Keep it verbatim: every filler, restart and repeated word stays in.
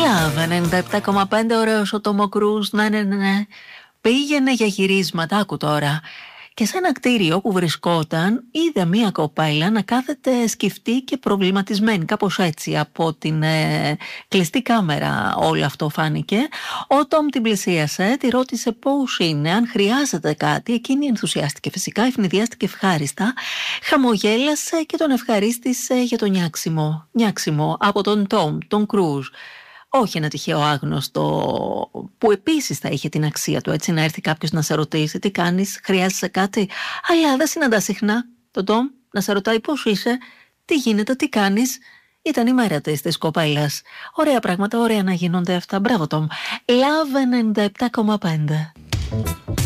Love ενενήντα επτά κόμμα πέντε, ωραίος ο Τόμο Κρούζ, ναι, ναι, ναι, ναι. Πήγαινε για γυρίσματα, άκου τώρα. Και σε ένα κτίριο που βρισκόταν, είδε μία κοπέλα να κάθεται σκυφτή και προβληματισμένη. Κάπως έτσι από την ε, κλειστή κάμερα όλο αυτό φάνηκε. Ο Τόμ την πλησίασε, τη ρώτησε πώς είναι, αν χρειάζεται κάτι. Εκείνη ενθουσιάστηκε φυσικά, ευνηδιάστηκε ευχάριστα, χαμογέλασε και τον ευχαρίστησε για το νιάξιμο. Νιάξιμο από τον Τόμ, τον Κρούζ. Όχι ένα τυχαίο άγνωστο που επίσης θα είχε την αξία του, έτσι, να έρθει κάποιος να σε ρωτήσει τι κάνεις, χρειάζεσαι κάτι. Αλλά δεν συναντά συχνά τον Τόμ να σε ρωτάει πώς είσαι, τι γίνεται, τι κάνεις. Ήταν η μέρα της της κοπέλας. Ωραία πράγματα, ωραία να γίνονται αυτά. Μπράβο Τόμ. Love ενενήντα επτά κόμμα πέντε.